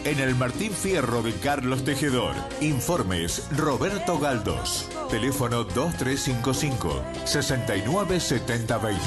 en el Martín Fierro de Carlos Tejedor. Informes Roberto Galdós. Teléfono 2355 69 70 20.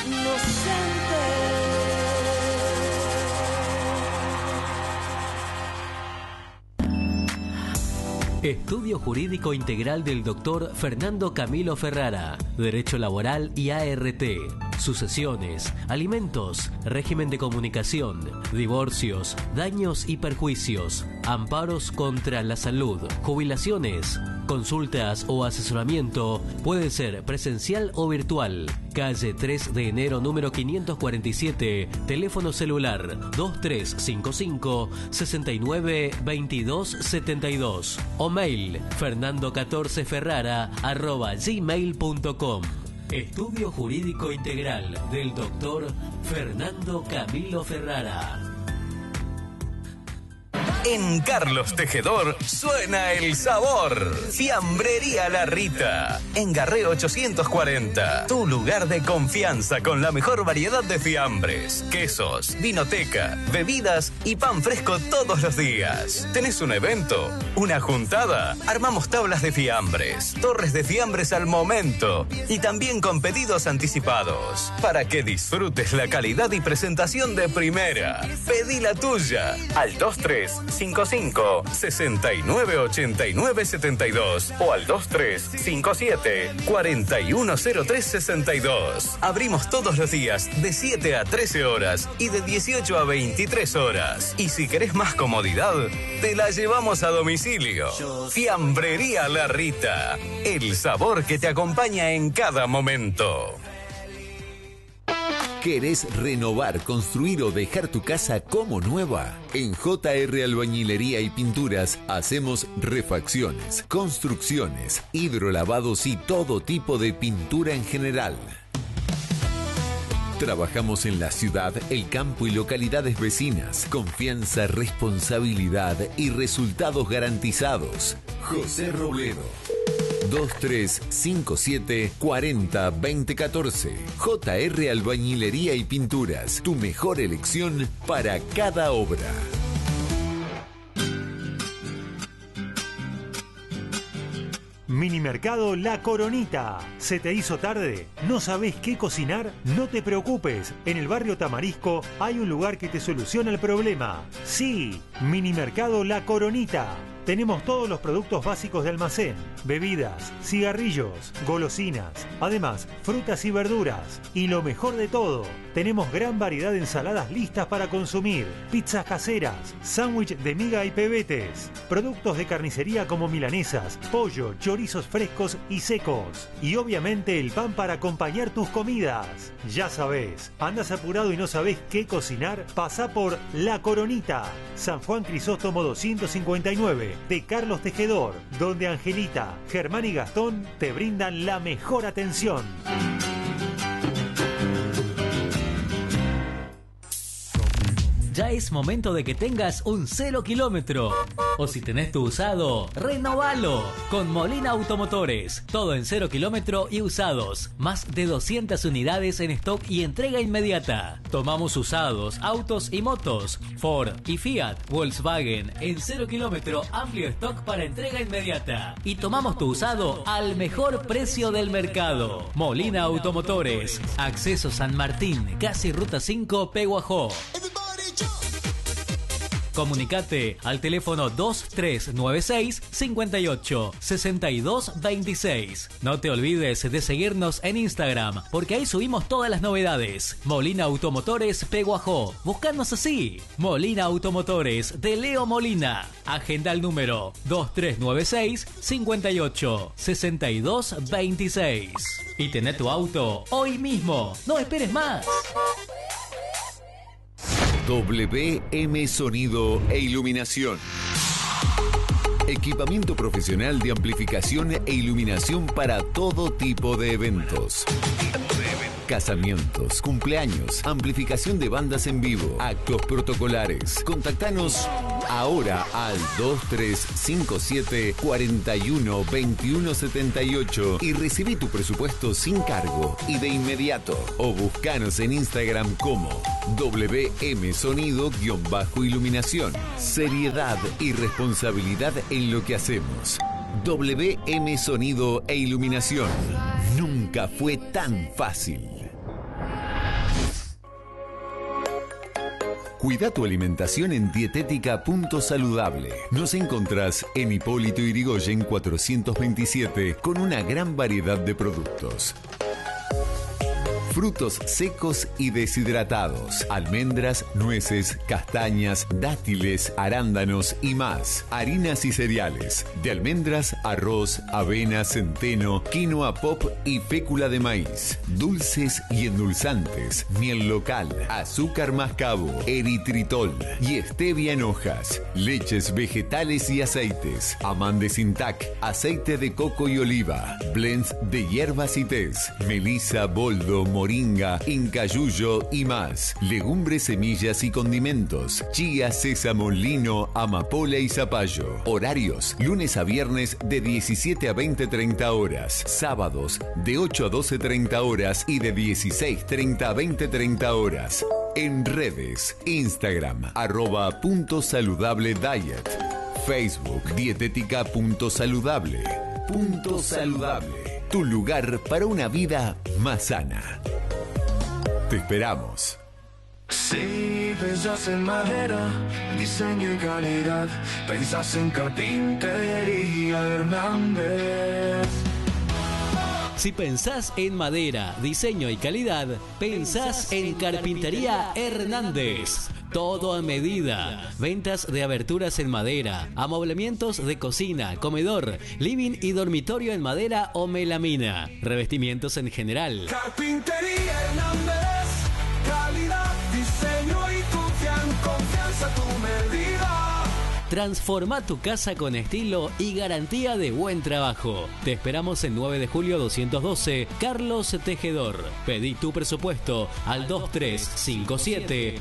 Estudio Jurídico Integral del Dr. Fernando Camilo Ferrara. Derecho Laboral y ART. Sucesiones, alimentos, régimen de comunicación, divorcios, daños y perjuicios, amparos contra la salud, jubilaciones. Consultas o asesoramiento puede ser presencial o virtual. Calle 3 de enero número 547, teléfono celular 2355 69 22 72 o mail fernando14ferrara@gmail.com. Estudio Jurídico Integral del Dr. Fernando Camilo Ferrara. En Carlos Tejedor suena el sabor. Fiambrería La Rita. En Garré 840. Tu lugar de confianza con la mejor variedad de fiambres, quesos, vinoteca, bebidas y pan fresco todos los días. ¿Tenés un evento? ¿Una juntada? Armamos tablas de fiambres, torres de fiambres al momento y también con pedidos anticipados. Para que disfrutes la calidad y presentación de primera. Pedí la tuya al 2355 698972 o al 2357 410362. Abrimos todos los días de 7 a 13 horas y de 18 a 23 horas. Y si querés más comodidad, te la llevamos a domicilio. Fiambrería La Rita. El sabor que te acompaña en cada momento. ¿Querés renovar, construir o dejar tu casa como nueva? En JR Albañilería y Pinturas hacemos refacciones, construcciones, hidrolavados y todo tipo de pintura en general. Trabajamos en la ciudad, el campo y localidades vecinas. Confianza, responsabilidad y resultados garantizados. José Robledo. 2357 40 2014. JR Albañilería y Pinturas. Tu mejor elección para cada obra. Minimercado La Coronita. ¿Se te hizo tarde? ¿No sabés qué cocinar? No te preocupes. En el barrio Tamarisco hay un lugar que te soluciona el problema. Sí, Minimercado La Coronita. Tenemos todos los productos básicos de almacén, bebidas, cigarrillos, golosinas, además frutas y verduras. Y lo mejor de todo, tenemos gran variedad de ensaladas listas para consumir, pizzas caseras, sándwich de miga y pebetes, productos de carnicería como milanesas, pollo, chorizos frescos y secos. Y obviamente el pan para acompañar tus comidas. Ya sabés, andas apurado y no sabés qué cocinar, pasá por La Coronita, San Juan Crisóstomo 259. De Carlos Tejedor, donde Angelita, Germán y Gastón te brindan la mejor atención. Ya es momento de que tengas un 0 kilómetro. O si tenés tu usado, renovalo con Molina Automotores. Todo en 0 kilómetro y usados. Más de 200 unidades en stock y entrega inmediata. Tomamos usados, autos y motos. Ford y Fiat, Volkswagen en 0 kilómetro, amplio stock para entrega inmediata. Y tomamos tu usado al mejor precio del mercado. Molina Automotores. Acceso San Martín, casi Ruta 5, Peguajó. Comunicate al teléfono 2396 58 62 26. No te olvides de seguirnos en Instagram, porque ahí subimos todas las novedades. Molina Automotores Peguajó. Buscanos así. Molina Automotores de Leo Molina. Agenda el número 2396 58 62 26. Y tené tu auto hoy mismo. No esperes más. WM Sonido e Iluminación. Equipamiento profesional de amplificación e iluminación para todo tipo de eventos. casamientos, cumpleaños, amplificación de bandas en vivo, actos protocolares. Contactanos ahora al 2357 41 21 78 y recibí tu presupuesto sin cargo y de inmediato. O buscanos en Instagram como WM Sonido-Iluminación. Seriedad y responsabilidad en lo que hacemos. WM Sonido e Iluminación. Nunca fue tan fácil. Cuida tu alimentación en Dietética.Saludable. Nos encontrás en Hipólito Yrigoyen 427 con una gran variedad de productos. Frutos secos y deshidratados, almendras, nueces, castañas, dátiles, arándanos y más. Harinas y cereales, de almendras, arroz, avena, centeno, quinoa pop y fécula de maíz. Dulces y endulzantes, miel local, azúcar mascabo, eritritol y stevia en hojas. Leches vegetales y aceites, amandes intac, aceite de coco y oliva, blends de hierbas y tés, melisa, boldo, moringa, incayuyo y más. Legumbres, semillas y condimentos. Chía, sésamo, lino, amapola y zapallo. Horarios: lunes a viernes de 17 a 20:30 horas. Sábados de 8 a 12:30 horas y de 16:30 a 20:30 horas. En redes: Instagram @.saludable-diet, Facebook Dietética.Saludable. Saludable, tu lugar para una vida más sana. Te esperamos. Si pensás en madera, diseño y calidad, pensás en Carpintería Hernández. Si pensás en madera, diseño y calidad, pensás en Carpintería Hernández. Todo a medida. Ventas de aberturas en madera, amoblamientos de cocina, comedor, living y dormitorio en madera o melamina. Revestimientos en general. Carpintería Hernández, calidad, diseño y confianza a tu medida. Transforma tu casa con estilo y garantía de buen trabajo. Te esperamos en 9 de julio 212, Carlos Tejedor. Pedí tu presupuesto al 2357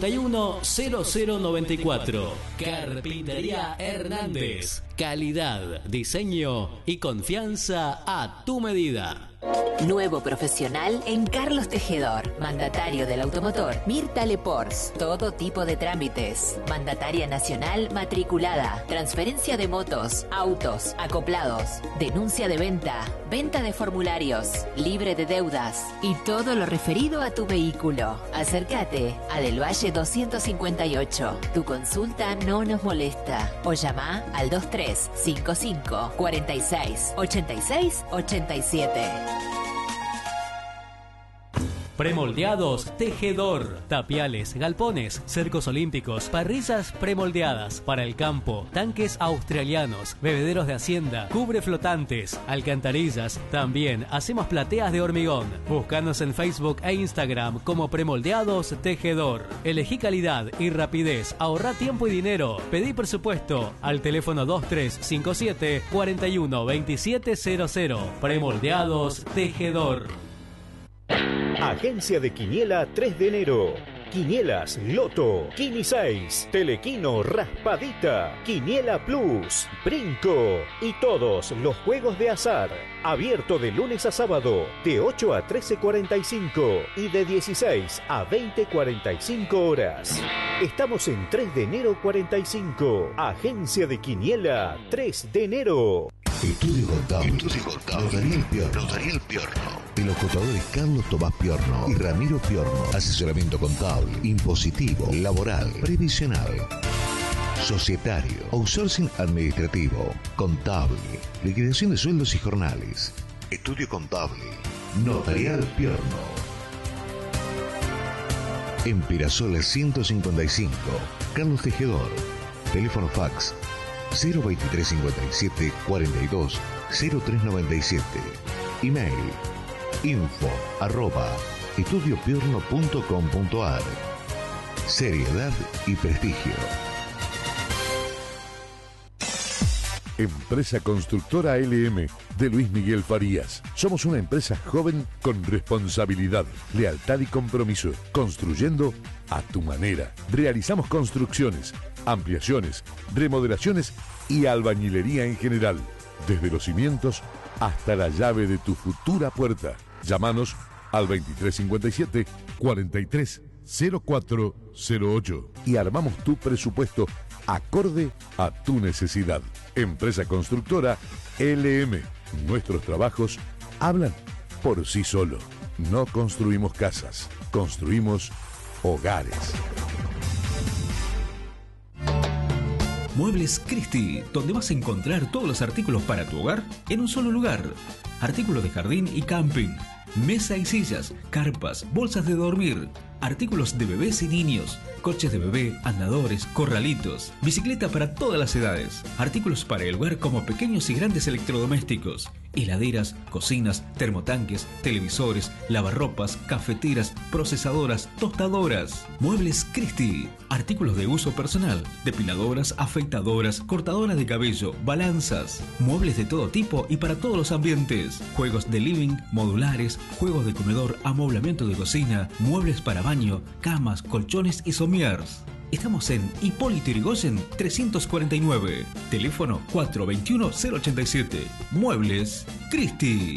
410094. Carpintería Hernández. Calidad, diseño y confianza a tu medida. Nuevo profesional en Carlos Tejedor, mandatario del automotor Mirta Lepors, todo tipo de trámites, mandataria nacional matriculada, transferencia de motos, autos, acoplados, denuncia de venta, venta de formularios, libre de deudas y todo lo referido a tu vehículo. Acércate a Del Valle 258. Tu consulta no nos molesta o llama al 2355 46 86 87. Premoldeados Tejedor. Tapiales, galpones, cercos olímpicos, parrillas premoldeadas para el campo, tanques australianos, bebederos de hacienda, cubre flotantes, alcantarillas. También hacemos plateas de hormigón. Búscanos en Facebook e Instagram como Premoldeados Tejedor. Elegí calidad y rapidez. Ahorrá tiempo y dinero. Pedí presupuesto al teléfono 2357 41 2700. Premoldeados Tejedor. Agencia de Quiniela 3 de enero. Quinielas Loto, Quini 6, Telequino Raspadita, Quiniela Plus, Brinco y todos los juegos de azar. Abierto de lunes a sábado de 8 a 13:45 y de 16 a 20:45 horas. Estamos en 3 de enero 45. Agencia de Quiniela 3 de enero. Estudio Contable. Notaría El Piorno. De los contadores Carlos Tomás Piorno y Ramiro Piorno. Asesoramiento contable, impositivo, laboral, previsional, societario, outsourcing administrativo, contable, liquidación de sueldos y jornales. Estudio Contable. Notarial Piorno. En Pirasola 155. Carlos Tejedor. Teléfono fax 02357 42 0397. Email info@estudiopiorno.com.ar. Seriedad y prestigio. Empresa Constructora LM de Luis Miguel Farías. Somos una empresa joven con responsabilidad, lealtad y compromiso, construyendo a tu manera. Realizamos construcciones, ampliaciones, remodelaciones y albañilería en general, desde los cimientos hasta la llave de tu futura puerta. Llámanos al 2357 430408 y armamos tu presupuesto acorde a tu necesidad. Empresa Constructora LM. Nuestros trabajos hablan por sí solo. No construimos casas, construimos hogares. Muebles Christie, donde vas a encontrar todos los artículos para tu hogar en un solo lugar. Artículos de jardín y camping, mesa y sillas, carpas, bolsas de dormir, artículos de bebés y niños, coches de bebé, andadores, corralitos, bicicleta para todas las edades, artículos para el hogar como pequeños y grandes electrodomésticos, heladeras, cocinas, termotanques, televisores, lavarropas, cafeteras, procesadoras, tostadoras. Muebles Christie, artículos de uso personal, depiladoras, afeitadoras, cortadoras de cabello, balanzas, muebles de todo tipo y para todos los ambientes, juegos de living, modulares, juegos de comedor, amoblamiento de cocina, muebles para baño, camas, colchones y somiers. Estamos en Hipólito Yrigoyen 349. Teléfono 421-087. Muebles Christie.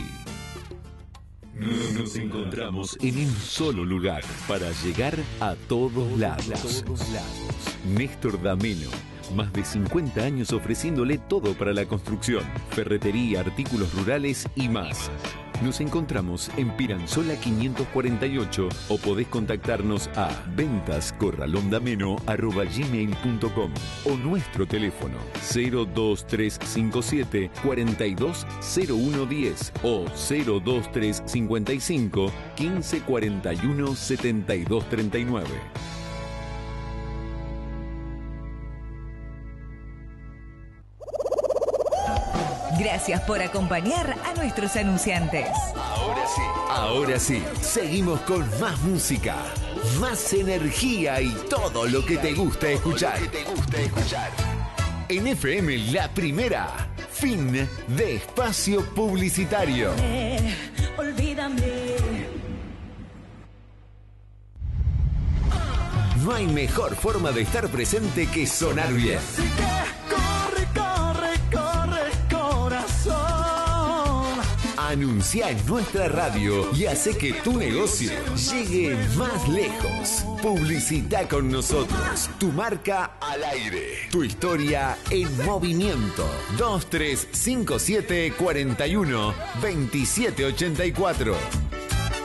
Nos encontramos en un solo lugar para llegar a todos lados. Néstor Dameno. Más de 50 años ofreciéndole todo para la construcción, ferretería, artículos rurales y más. Nos encontramos en Piranzola 548 o podés contactarnos a ventascorralondameno@gmail.com o nuestro teléfono 02357 420110 o 02355 1541 7239. Gracias por acompañar a nuestros anunciantes. Ahora sí, seguimos con más música, más energía y todo lo que te gusta escuchar. En FM La Primera, fin de espacio publicitario. Olvídame. No hay mejor forma de estar presente que sonar bien. Anuncia en nuestra radio y hace que tu negocio llegue más lejos. Publicita con nosotros. Tu marca al aire. Tu historia en movimiento. 2357 41 2784.